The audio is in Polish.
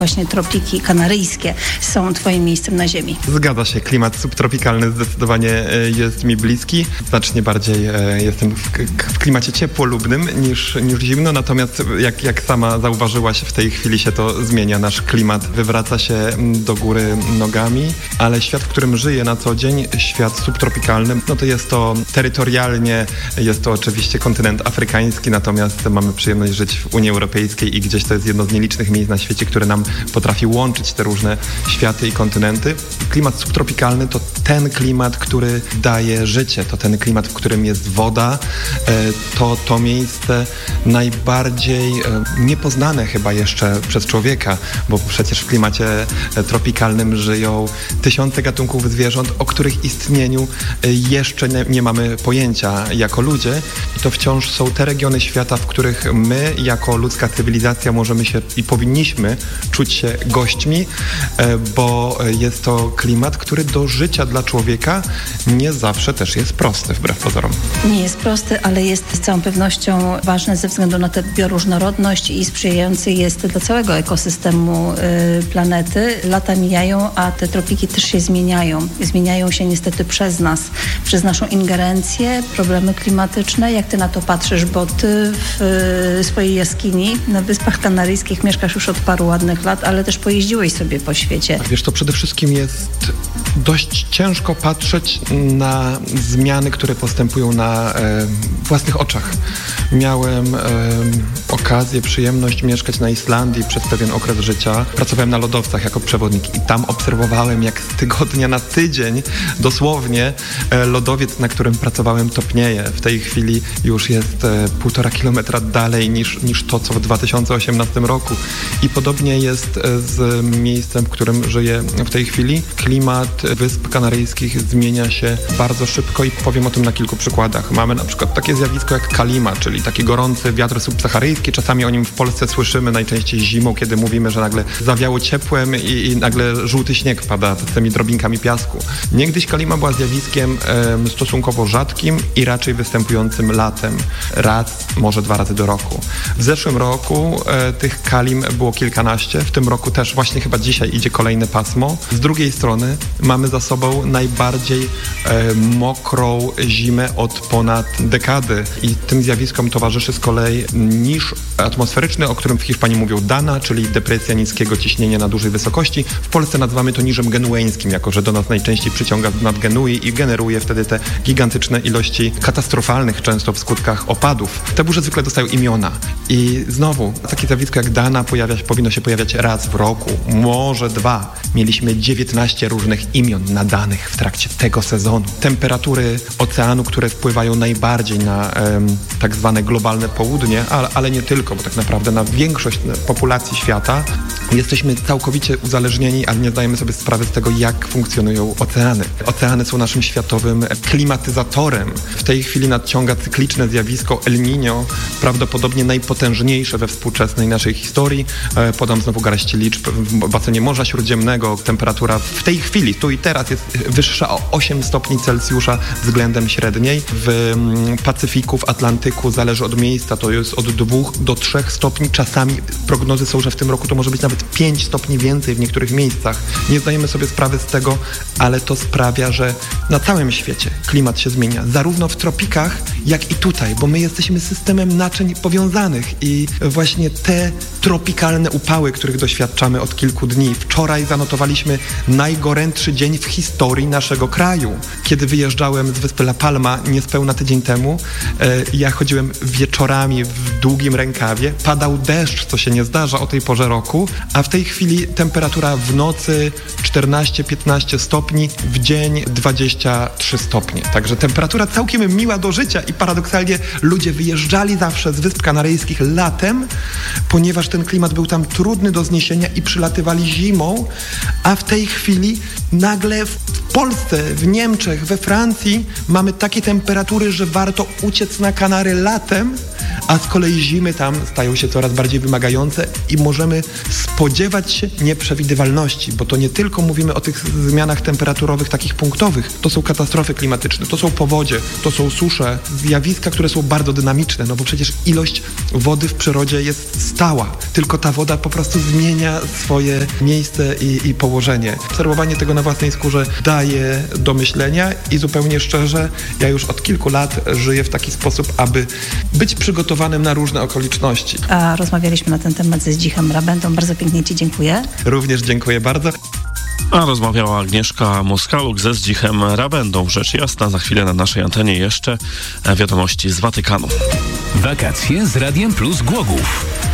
właśnie tropiki kanaryjskie są twoim miejscem na ziemi. Zgadza się, klimat subtropikalny zdecydowanie jest mi bliski. Znacznie bardziej jestem w klimacie ciepłolubnym niż zimno, natomiast jak sama zauważyłaś, w tej chwili się to zmienia. Nasz klimat wywraca się do góry nogami, ale świat, w którym żyję na co dzień, świat subtropikalny, no to jest to terytorialnie, jest to oczywiście kontynent afrykański, natomiast mamy przyjemność żyć w Unii Europejskiej i gdzieś to jest jedno z nielicznych miejsc na świecie, które nam potrafi łączyć te różne światy i kontynenty. Klimat subtropikalny to ten klimat, który daje życie, to ten klimat, w którym jest woda, to miejsce najbardziej niepoznane chyba jeszcze przez człowieka, bo przecież w klimacie tropikalnym żyją tysiące gatunków zwierząt, o których istnieniu jeszcze nie mamy pojęcia jako ludzie. I to wciąż są te regiony świata, w których my jako ludzka cywilizacja możemy się i powinniśmy czuć się gośćmi, bo jest to klimat, który do życia dla człowieka nie zawsze też jest prosty, wbrew pozorom. Nie jest prosty, ale jest z całą pewnością ważny ze względu na tę bioróżnorodność i sprzyjający jest dla całego ekosystemu planety. Lata mijają, a te tropiki też się zmieniają. Zmieniają się niestety przez nas, przez naszą ingerencję, problemy klimatyczne. Jak ty na to patrzysz, bo ty w swojej jaskini na Wyspach Kanaryjskich mieszkasz już od paru ładnych lat, ale też pojeździłeś sobie po świecie. Wiesz, to przede wszystkim jest dość ciężko patrzeć na zmiany, które postępują na własnych oczach. Miałem okazję, przyjemność mieszkać na Islandii przez pewien okres życia. Pracowałem na lodowcach jako przewodnik i tam obserwowałem, jak z tygodnia na tydzień dosłownie lodowiec, na którym pracowałem, topnieje. W tej chwili już jest 1,5 kilometra dalej niż to, co w 2018 roku. I podobnie jest z miejscem, w którym żyję w tej chwili. Klimat Wysp Kanaryjskich zmienia się bardzo szybko i powiem o tym na kilku przykładach. Mamy na przykład takie zjawisko jak kalima, czyli taki gorący wiatr subsaharyjski. Czasami o nim w Polsce słyszymy najczęściej zimą, kiedy mówimy, że nagle zawiało ciepłem i nagle żółty śnieg pada z tymi drobinkami piasku. Niegdyś kalima była zjawiskiem stosunkowo rzadkim i raczej występującym latem. Raz, może 2 razy do roku. W zeszłym roku tych kalim było kilkanaście. W tym roku też właśnie chyba dzisiaj idzie kolejne pasmo. Z drugiej strony mamy za sobą najbardziej mokrą zimę od ponad dekady i tym zjawiskom towarzyszy z kolei niż atmosferyczny, o którym w Hiszpanii mówią Dana, czyli depresja niskiego ciśnienia na dużej wysokości. W Polsce nazywamy to niżem genueńskim, jako że do nas najczęściej przyciąga nad Genui i generuje wtedy te gigantyczne ilości katastrofalnych często w skutkach opadów. Te burze zwykle dostają imiona i znowu takie zjawisko jak Dana powinno się pojawiać raz w roku, może 2. Mieliśmy 19 różnych imion nadanych w trakcie tego sezonu. Temperatury oceanu, które wpływają najbardziej na tak zwane globalne południe, ale nie tylko, bo tak naprawdę na większość populacji świata jesteśmy całkowicie uzależnieni, ale nie zdajemy sobie sprawy z tego, jak funkcjonują oceany. Oceany są naszym światowym klimatyzatorem. W tej chwili nadciąga cykliczne zjawisko El Niño, prawdopodobnie najpotężniejsze we współczesnej naszej historii. Podam znowu garść liczb. W basenie Morza Śródziemnego temperatura w tej chwili, tu i teraz jest wyższa o 8 stopni Celsjusza względem średniej. W Pacyfiku, w Atlantyku zależy od miejsca, to jest od 2 do 3 stopni. Czasami prognozy są, że w tym roku to może być nawet 5 stopni więcej w niektórych miejscach. Nie zdajemy sobie sprawy z tego, ale to sprawia, że na całym świecie klimat się zmienia. Zarówno w tropikach, jak i tutaj, bo my jesteśmy systemem naczyń powiązanych i właśnie te tropikalne upały, których doświadczamy od kilku dni. Wczoraj zanotowaliśmy najgorętszy dzień w historii naszego kraju. Kiedy wyjeżdżałem z wyspy La Palma niespełna tydzień temu, ja chodziłem wieczorami w długim rękawie, padał deszcz, co się nie zdarza o tej porze roku, a w tej chwili temperatura w nocy 14-15 stopni, w dzień 23 stopnie. Także temperatura całkiem miła do życia i paradoksalnie ludzie wyjeżdżali zawsze z Wysp Kanaryjskich latem, ponieważ ten klimat był tam trudny do zniesienia i przylatywali zimą, a w tej chwili nagle w Polsce, w Niemczech, we Francji mamy takie temperatury, że warto uciec na Kanary latem, a z kolei zimy tam stają się coraz bardziej wymagające i możemy spodziewać się nieprzewidywalności, bo to nie tylko mówimy o tych zmianach temperaturowych takich punktowych, to są katastrofy klimatyczne, to są powodzie, to są susze, zjawiska, które są bardzo dynamiczne, no bo przecież ilość wody w przyrodzie jest stała, tylko ta woda po prostu zmienia swoje miejsce i położenie. Obserwowanie tego na własnej skórze daje do myślenia i zupełnie szczerze, ja już od kilku lat żyję w taki sposób, aby być przygotowanym na różne okoliczności. A rozmawialiśmy na ten temat ze Zdzichem Rabendą. Bardzo pięknie Ci dziękuję. Również dziękuję bardzo. A rozmawiała Agnieszka Moskaluk ze Zdzichem Rabendą. Rzecz jasna, za chwilę na naszej antenie jeszcze wiadomości z Watykanu. Wakacje z Radiem Plus Głogów.